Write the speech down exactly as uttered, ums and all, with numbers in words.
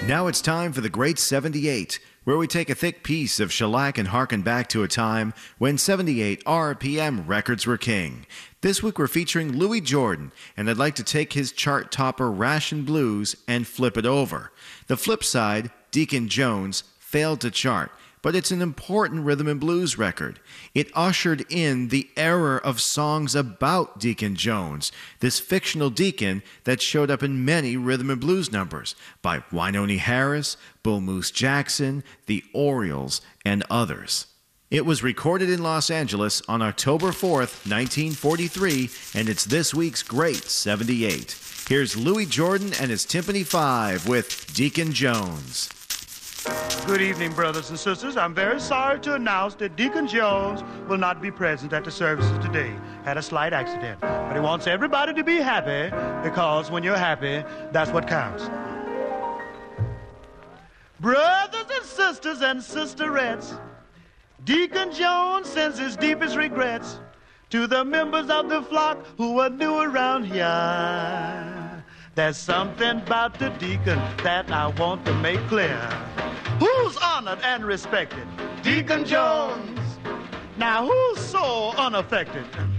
Now it's time for the Great seventy-eight, where we take a thick piece of shellac and harken back to a time when seventy-eight R P M records were king. This week we're featuring Louis Jordan, and I'd like to take his chart topper Ration Blues and flip it over. The flip side, Deacon Jones, failed to chart, but it's an important rhythm and blues record. It ushered in the era of songs about Deacon Jones, this fictional deacon that showed up in many rhythm and blues numbers by Wynonie Harris, Bull Moose Jackson, the Orioles, and others. It was recorded in Los Angeles on October fourth, nineteen forty-three, and it's this week's Great seventy-eight. Here's Louis Jordan and his Timpani Five with Deacon Jones. Good evening, brothers and sisters. I'm very sorry to announce that Deacon Jones will not be present at the services today. Had a slight accident. But he wants everybody to be happy, because when you're happy, that's what counts. Brothers and sisters and sisterettes, Deacon Jones sends his deepest regrets to the members of the flock who are new around here. There's something about the deacon that I want to make clear. Who's honored and respected? Deacon Jones. Now who's so unaffected?